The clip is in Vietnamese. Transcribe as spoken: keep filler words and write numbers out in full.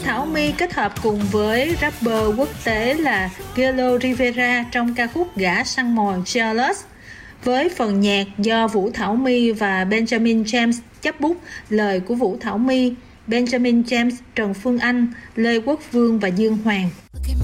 Thảo My kết hợp cùng với rapper quốc tế là Gelo Rivera trong ca khúc Gã săn mồi Jealous, với phần nhạc do Vũ Thảo My và Benjamin James chấp bút, lời của Vũ Thảo My, Benjamin James, Trần Phương Anh, Lê Quốc Vương và Dương Hoàng.